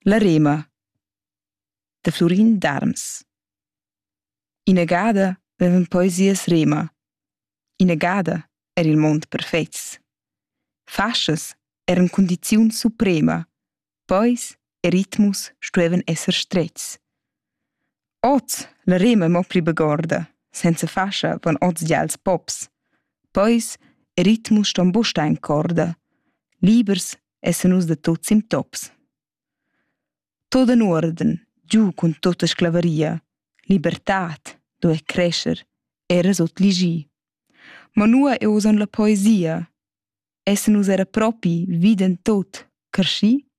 La rema da Florin d'Arms. Ina gada vevan poesias rema. Ina gada era il mond perfetz. Faschas eran condiziun suprema, pois e ritmus stuevan esser stretz. Oz la rema mo pli begorda, senza fascia van oz gials pops. Pois e ritmus ston buca sta in corda. Libers essan nus da tuts im tops. Tut in orden, giù cun tutta sclavaria. Libertad, dove crescer, era sot ligi. Ma nua e usan la poesia. Essan nus era propi viden tot, carschi?